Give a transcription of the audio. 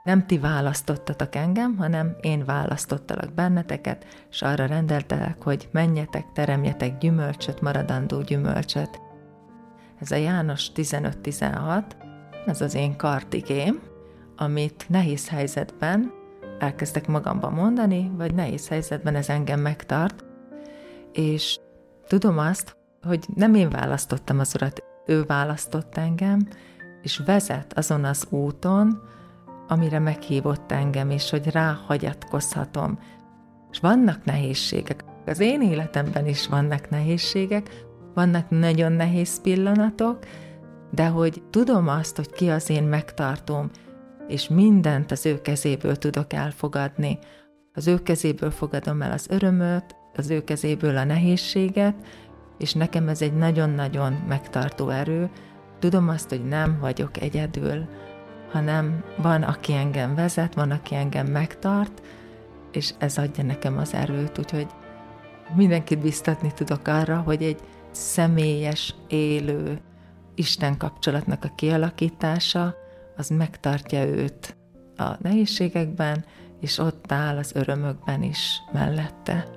nem ti választottatok engem, hanem én választottalak benneteket, és arra rendeltelek, hogy menjetek, teremjetek gyümölcsöt, maradandó gyümölcsöt. Ez a János 15-16, ez az én kartigém, amit nehéz helyzetben elkezdek magamban mondani, vagy nehéz helyzetben ez engem megtart, és tudom azt, hogy nem én választottam az Urat, ő választott engem, és vezet azon az úton, amire meghívott engem, és hogy ráhagyatkozhatom. És vannak nehézségek. Az én életemben is vannak nehézségek, vannak nagyon nehéz pillanatok, de hogy tudom azt, hogy ki az én megtartóm, és mindent az ő kezéből tudok elfogadni. Az ő kezéből fogadom el az örömöt, az ő kezéből a nehézséget, és nekem ez egy nagyon-nagyon megtartó erő. Tudom azt, hogy nem vagyok egyedül, hanem van, aki engem vezet, van, aki engem megtart, és ez adja nekem az erőt, úgyhogy mindenkit biztatni tudok arra, hogy egy személyes, élő Isten kapcsolatnak a kialakítása, az megtartja őt a nehézségekben, és ott áll az örömökben is mellette.